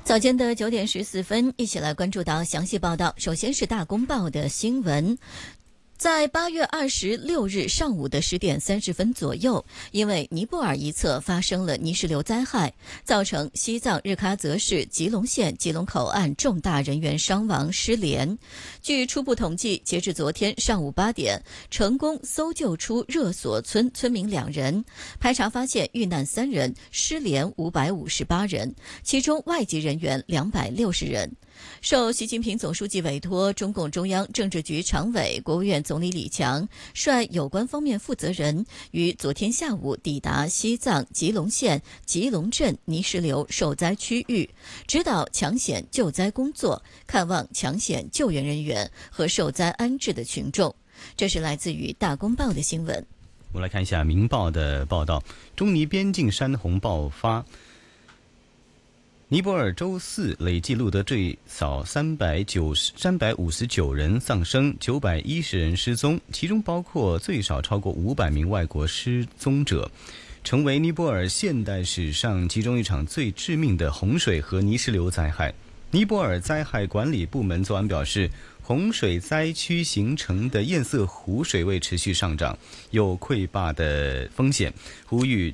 早间的9点14分，一起来关注到详细报道。首先是大公报的新闻。在8月26日上午的10点30分左右，因为尼泊尔一侧发生了泥石流灾害，造成西藏日喀则市吉隆县吉隆口岸重大人员伤亡失联。据初步统计，截至昨天上午8点，成功搜救出热所村村民2人，排查发现遇难3人，失联558人，其中外籍人员260人。受习近平总书记委托，中共中央政治局常委、国务院总理李强率有关方面负责人于昨天下午抵达西藏吉隆县吉隆镇泥石流受灾区域，指导抢险救灾工作，看望抢险救援人员和受灾安置的群众。这是来自于大公报的新闻。 我们来看一下明报的报道，中尼边境山洪爆发。尼泊尔周四累计录得最少359人丧生，910人失踪，其中包括最少超过500名外国失踪者，成为尼泊尔现代史上其中一场最致命的洪水和泥石流灾害。尼泊尔灾害管理部门昨晚表示，洪水灾区形成的堰塞湖水位持续上涨，有溃坝的风险，呼吁